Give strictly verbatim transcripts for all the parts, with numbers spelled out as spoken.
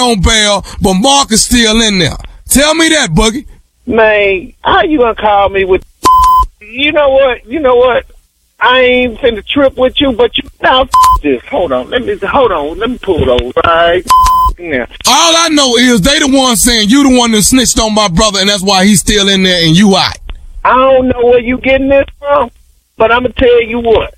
on bail, but Mark is still in there. Tell me that, Boogie. Man, how you gonna call me with? You know what? You know what? I ain't finna trip with you, but you now this. Hold on, let me hold on. Let me pull those right now. All I know is they the one saying you the one that snitched on my brother, and that's why he's still in there and you out. I don't know where you getting this from, but I'm gonna tell you what.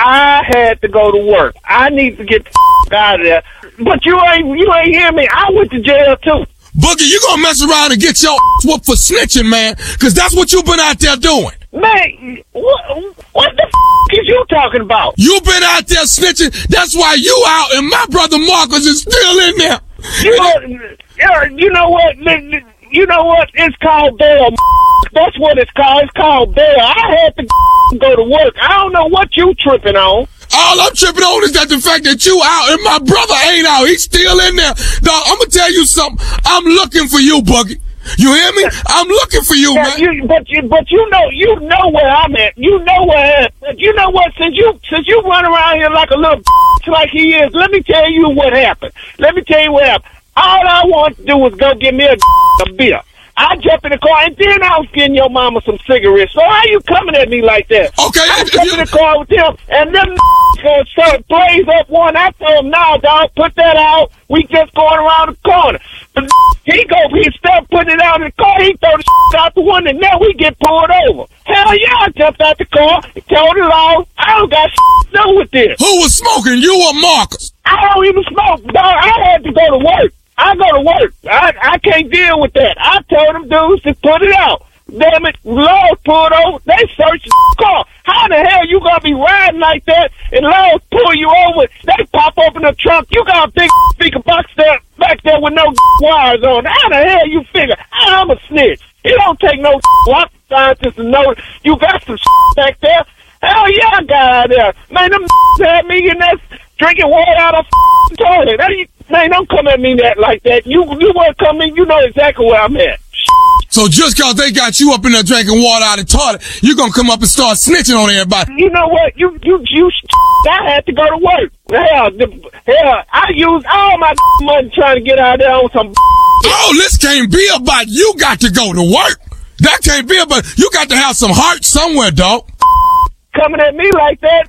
I had to go to work. I need to get the out of there. But you ain't you ain't hear me. I went to jail too. Boogie, you gonna mess around and get your whooped for snitching, man, because that's what you been out there doing. Man, what, what the f*** is you talking about? You been out there snitching. That's why you out, and my brother Marcus is still in there. You know, you know what? You know what? It's called bail. That's what it's called. It's called bail. I had to go to work. I don't know what you tripping on. All I'm tripping on is that the fact that you out and my brother ain't out. He's still in there. Dog, I'm gonna tell you something. I'm looking for you, Boogie. You hear me? I'm looking for you, yeah, man. You, but you, but you know, you know where I'm at. You know where. But you know what? Since you, since you run around here like a little like he is, let me tell you what happened. Let me tell you what happened. All I want to do was go get me a, a beer. I jump in the car, and then I was getting your mama some cigarettes. So how you coming at me like that? Okay. I if, jump if in the car with him, and them gonna start blaze up one. I told him, nah, dog, put that out. We just going around the corner. But he go, he start putting it out in the car. He throw the out the window, and now we get pulled over. Hell yeah, I jumped out the car, told the law, I don't got to do with this. Who was smoking, you or Marcus? I don't even smoke, dog. I had to go to work. I go to work. I I can't deal with that. I told them dudes to put it out. Damn it, laws pulled over. They searched the car. How the hell you gonna be riding like that and laws pull you over? They pop open the trunk. You got a big speaker box there back there with no wires on. How the hell you figure I'm a snitch? It don't take no rocket scientist to know you got some back there. Hell yeah, I got out there. Man, them had me in there drinking water out of the toilet. Man, don't come at me that like that. You you want to come in, you know exactly where I'm at. So just cause they got you up in there drinking water out of the toilet, you gonna come up and start snitching on everybody. You know what? You you you. I had to go to work. Hell, the, hell, I used all my money trying to get out there on some. Oh, this can't be about you got to go to work. That can't be about you got to have some heart somewhere, dog. Coming at me like that.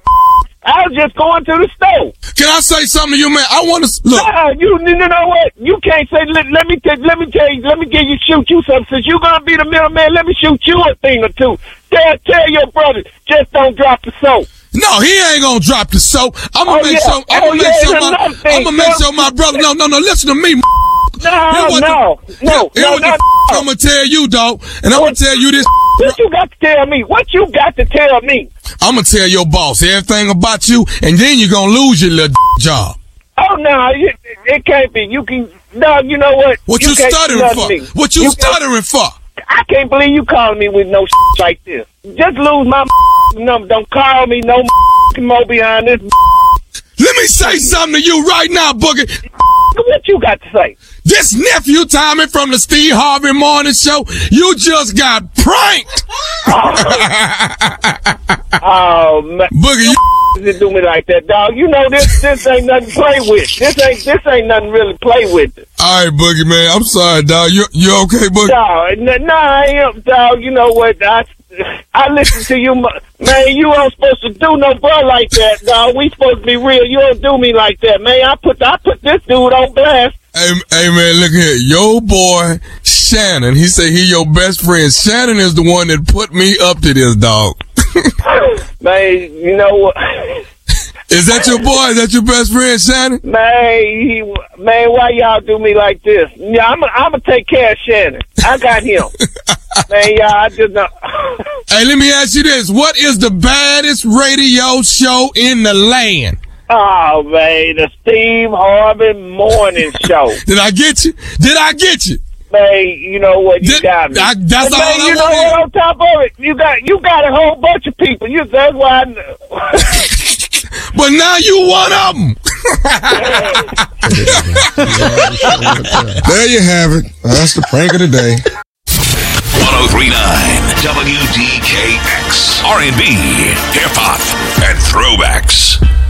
I was just going to the store. Can I say something to you, man? I want to look. Nah, you, you know what? You can't say. Let, let me t- let me tell you. Let me get you shoot you something. Since you're gonna be the middleman, let me shoot you a thing or two. Tell tell your brother, just don't drop the soap. No, he ain't gonna drop the soap. I'm gonna oh, make yeah. sure. I'm oh, gonna make yeah, sure my. I'm gonna make sure my brother. No, no, no. Listen to me. No, no, no, no, no, no. I'm gonna tell you, dog, and I'm gonna tell you this. What you got to tell me? What you got to tell me? I'm gonna tell your boss everything about you, and then you're gonna lose your little job. Oh no, it, it can't be. You can. No, you know what? What you, you stuttering for? Me. What you, you stuttering for? I can't believe you calling me with no like this. Just lose my number. Don't call me no more behind this. Let me say something to you right now, Boogie. What you got to say? This nephew Tommy from the Steve Harvey Morning Show, you just got pranked. Oh man, Boogie, you didn't do me like that, dog. You know this this ain't nothing to play with. This ain't this ain't nothing really to play with. All right, Boogie, man. I'm sorry, dog. You you okay, Boogie? Dog, no, no, I am, dog. You know what? I I listen to you, man. You ain't supposed to do no bro like that, dog. We supposed to be real. You don't do me like that, man. I put I put this dude on blast. Hey, hey, man, look here. Your boy, Shannon, he said he your best friend. Shannon is the one that put me up to this, dog. Man, you know what? Is that your boy? Is that your best friend, Shannon? Man, he, man, why y'all do me like this? Yeah, I'm gonna take care of Shannon. I got him. Man, y'all, I just know. Hey, let me ask you this. What is the baddest radio show in the land? Oh, man, the Steve Harvey Morning Show. Did I get you? Did I get you? Man, you know what? You Did, got me. I, that's but all man, I you know want. what? On top of it, you got you got a whole bunch of people. You that's why. I know. But now you one of them. There you have it. That's the prank of the day. one oh three point nine W D K X R and B, hip hop, and throwbacks.